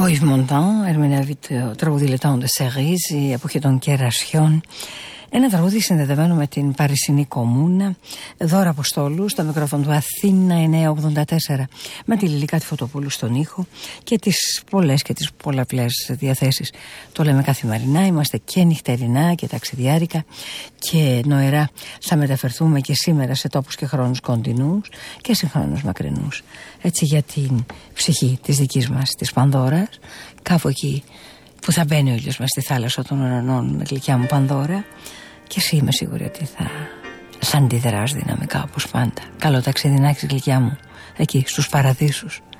Ο Yves Montand ερμηνεύει το τραγούδι Le Temps de Cerise, η εποχή των κερασιών. Ένα τραγούδι συνδεδεμένο με την Παρισινή Κομμούνα. Δώρα Αποστόλου στο μικρόφωνο του Αθήνα 984, με τη Λιλικά τη Φωτοπούλου στον ήχο και τις πολλές και τις πολλαπλές διαθέσεις. Το λέμε καθημερινά, είμαστε και νυχτερινά και ταξιδιάρικα και νοερά. Θα μεταφερθούμε και σήμερα σε τόπους και χρόνους κοντινούς και συγχρόνους μακρινούς. Έτσι για την ψυχή της δικής μας της Πανδώρας, κάπου εκεί που θα μπαίνει ο ήλιος μας στη θάλασσα των ουρανών, γλυκιά μου Πανδώρα, και εσύ είμαι σίγουρη ότι θα αντιδράς δυναμικά όπως πάντα. Καλό ταξίδι να έχεις, γλυκιά μου, εκεί στους παραδείσους.